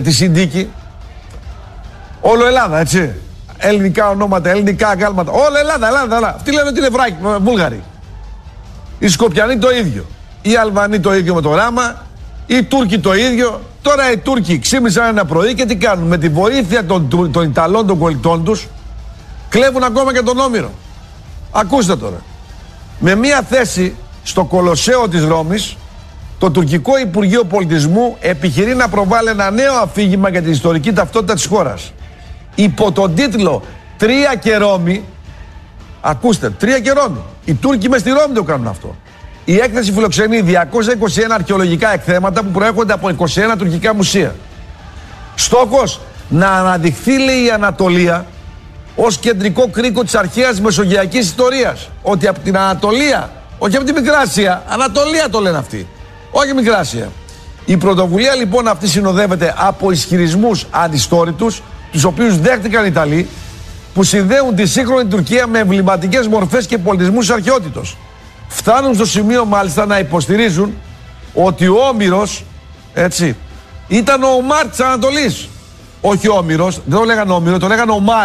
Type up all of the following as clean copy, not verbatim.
τη Συνδίκη. Όλο Ελλάδα, έτσι. Ελληνικά ονόματα, ελληνικά αγάλματα. Όλο Ελλάδα. Αυτοί λένε ότι είναι Βούλγαροι. Οι Σκοπιανοί το ίδιο. Οι Αλβανοί το ίδιο με το Ράμα. Οι Τούρκοι το ίδιο. Τώρα οι Τούρκοι ξύπνησαν ένα πρωί και τι κάνουν? Με τη βοήθεια των Ιταλών, των κολλητών τους, κλέβουν ακόμα και τον Όμηρο. Ακούστε τώρα. Με μία θέση στο Κολοσσέο της Ρώμης, το τουρκικό Υπουργείο Πολιτισμού επιχειρεί να προβάλλει ένα νέο αφήγημα για την ιστορική ταυτότητα της χώρας. Υπό τον τίτλο «Τρία και Ρώμη». Ακούστε, 3 και Ρώμη. Οι Τούρκοι μες στη Ρώμη το κάνουν αυτό. Η έκθεση φιλοξενεί 221 αρχαιολογικά εκθέματα που προέρχονται από 21 τουρκικά μουσεία. Στόχος να αναδειχθεί, λέει, η Ανατολία ως κεντρικό κρίκο της αρχαίας μεσογειακής ιστορίας. Ότι από την Ανατολία, όχι από τη Μικρά Ασία, Ανατολία το λένε αυτοί, όχι Μικρά Ασία. Η πρωτοβουλία λοιπόν αυτή συνοδεύεται από ισχυρισμούς ανιστόρητους, τους οποίους δέχτηκαν οι Ιταλοί, που συνδέουν τη σύγχρονη Τουρκία με εμβληματικές μορφές και πολιτισμούς αρχαιότητος. Φτάνουν στο σημείο μάλιστα να υποστηρίζουν ότι ο Όμηρος, έτσι, ήταν ο Ομάρ της Ανατολής. Όχι ο Όμηρος, δεν το λέγανε Όμηρο, το λέγανε Ομάρ.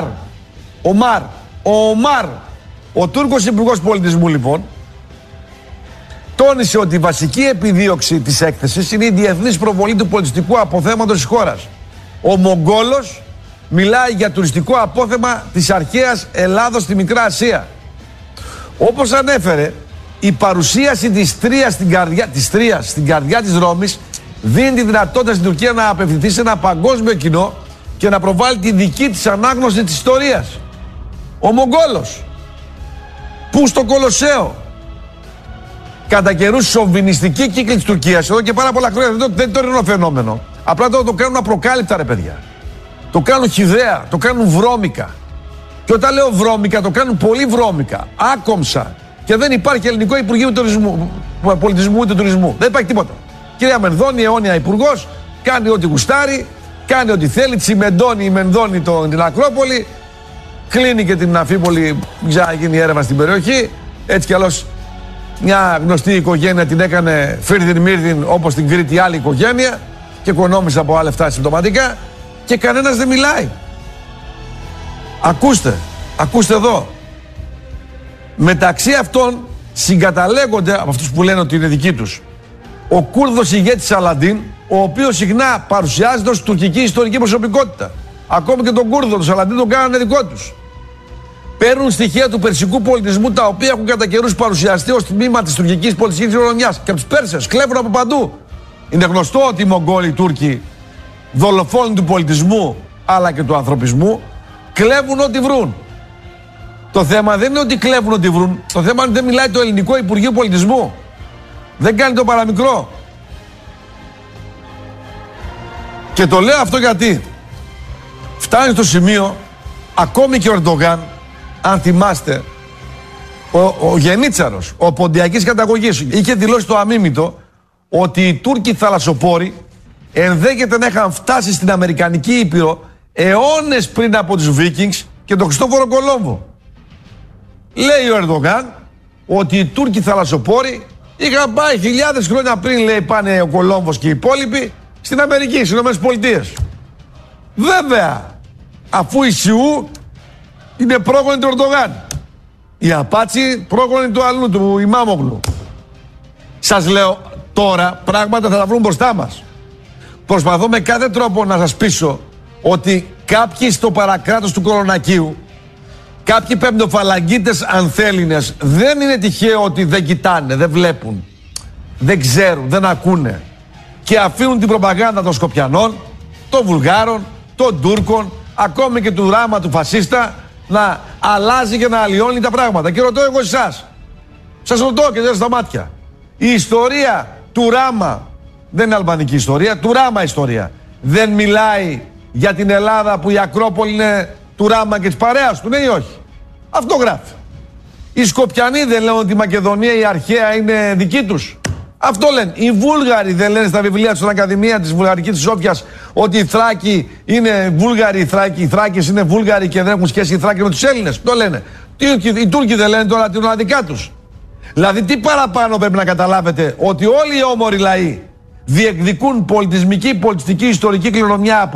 Ο Ομάρ. Ο Τούρκος Υπουργός Πολιτισμού λοιπόν τόνισε ότι η βασική επιδίωξη της έκθεσης είναι η διεθνής προβολή του πολιτιστικού αποθέματος της χώρας. Ο Μογγόλος μιλάει για τουριστικό απόθεμα της αρχαίας Ελλάδος στη Μικρά Ασία. Όπως ανέφερε, η παρουσίαση της Τρίας στην καρδιά της Ρώμης δίνει τη δυνατότητα στην Τουρκία να απευθυνθεί σε ένα παγκόσμιο κοινό και να προβάλλει τη δική της ανάγνωση της ιστορίας. Ο Μογγόλος, που στο Κολοσσέο, κατά καιρούς σοβινιστική κύκλη της Τουρκίας, εδώ και πάρα πολλά χρόνια, δεν είναι το τωρινό φαινόμενο. Απλά το κάνουν απροκάλυπτα, ρε παιδιά. Το κάνουν χυδαία, το κάνουν βρώμικα. Και όταν λέω βρώμικα, το κάνουν πολύ βρώμικα, άκομψα. Και δεν υπάρχει ελληνικό Υπουργείο Πολιτισμού ούτε Τουρισμού. Δεν υπάρχει τίποτα. Κυρία Μενδώνη, αιώνια υπουργός, κάνει ό,τι γουστάρει, κάνει ό,τι θέλει, τσιμεντώνει η Μενδώνη την Ακρόπολη, κλείνει και την Αφίπολη, ξαναγίνει έρευνα στην περιοχή. Έτσι κι αλλιώς μια γνωστή οικογένεια την έκανε φίρδιν μύρδιν, όπως την Κρήτη άλλη οικογένεια, και οικονόμησε από άλλα λεφτά συμπτωματικά, και κανένας δεν μιλάει. Ακούστε εδώ. Μεταξύ αυτών συγκαταλέγονται, από αυτούς που λένε ότι είναι δικοί τους, ο Κούρδος ηγέτης Σαλαντίν, ο οποίος συχνά παρουσιάζεται ως τουρκική ιστορική προσωπικότητα. Ακόμη και τον Κούρδο, τον Σαλαντίν, τον κάνανε δικό τους. Παίρνουν στοιχεία του περσικού πολιτισμού, τα οποία έχουν κατά καιρούς παρουσιαστεί ως τμήμα της τουρκικής πολιτιστικής κληρονομιάς. Και από τους Πέρσες κλέβουν από παντού. Είναι γνωστό ότι οι Μογγόλοι Τούρκοι, δολοφόνοι του πολιτισμού αλλά και του ανθρωπισμού, κλέβουν ό,τι βρουν. Το θέμα δεν είναι ότι κλέβουν ό,τι βρουν. Το θέμα είναι ότι δεν μιλάει το ελληνικό Υπουργείο Πολιτισμού. Δεν κάνει το παραμικρό. Και το λέω αυτό γιατί φτάνει στο σημείο, ακόμη και ο Ερντογάν, αν θυμάστε, ο Γενίτσαρος, ο ποντιακής καταγωγής, είχε δηλώσει το αμίμητο ότι οι Τούρκοι θαλασσοπόροι ενδέχεται να είχαν φτάσει στην Αμερικανική Ήπειρο αιώνες πριν από τους Βίκινγκς και τον Χριστόφορο Κολόμβο. Λέει ο Ερντογάν ότι οι Τούρκοι θαλασσοπόροι είχαν πάει χιλιάδες χρόνια πριν, λέει, πάνε ο Κολόμβος και οι υπόλοιποι στην Αμερική, στις Ηνωμένες Πολιτείες. Βέβαια, αφού η Σιού είναι πρόγονη του Ερντογάν, η Απάτσι πρόγονη του αλλού, του Ημάμογλου. Σας λέω τώρα, πράγματα θα τα βρουν μπροστά μας. Προσπαθώ με κάθε τρόπο να σας πείσω ότι κάποιοι στο παρακράτος του Κορονακίου, κάποιοι πεμπτοφαλαγγίτες ανθέληνες, δεν είναι τυχαίο ότι δεν κοιτάνε, δεν βλέπουν, δεν ξέρουν, δεν ακούνε και αφήνουν την προπαγάνδα των Σκοπιανών, των Βουλγάρων, των Τούρκων, ακόμη και του Ράμα του φασίστα, να αλλάζει και να αλλοιώνει τα πράγματα. Και ρωτώ εγώ εσάς, σας ρωτώ και δεν στα μάτια, η ιστορία του Ράμα δεν είναι αλβανική ιστορία, του Ράμα ιστορία, δεν μιλάει για την Ελλάδα που η Ακρόπολη είναι του Ράμα και της παρέας του, ναι ή όχι? Αυτό γράφει. Οι Σκοπιανοί δεν λένε ότι η Μακεδονία η αρχαία είναι δική τους? Αυτό λένε. Οι Βούλγαροι δεν λένε στα βιβλία τους, στην Ακαδημία της Βουλγαρικής της Σόφιας, ότι οι Θράκοι είναι Βούλγαροι, οι Θράκες είναι Βούλγαροι και δεν έχουν σχέση οι Θράκοι με τους Έλληνες? Το λένε. Οι Τούρκοι δεν λένε τώρα την δικά τους? Δηλαδή τι παραπάνω πρέπει να καταλάβετε? Ότι όλοι οι όμοροι λαοί διεκδικούν πολιτισμική, πολιτιστική, ιστορική κληρονομιά